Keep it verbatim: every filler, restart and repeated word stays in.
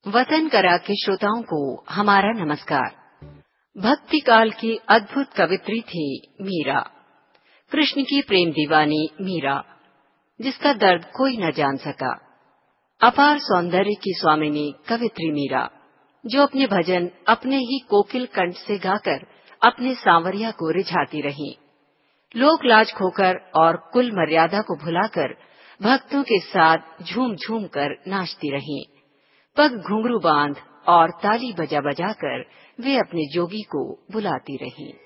वतन करा के श्रोताओं को हमारा नमस्कार। भक्ति काल की अद्भुत कवित्री थी मीरा, कृष्ण की प्रेम दीवानी मीरा, जिसका दर्द कोई न जान सका। अपार सौंदर्य की स्वामिनी कवित्री मीरा, जो अपने भजन अपने ही कोकिल कंठ से गाकर अपने सांवरिया को रिझाती रहीं। लोक लाज खोकर और कुल मर्यादा को भुलाकर भक्तों के साथ झूम झूम कर नाचती रहीं। पग घुंघरू बांध और ताली बजा बजा कर वे अपने जोगी को बुलाती रहीं।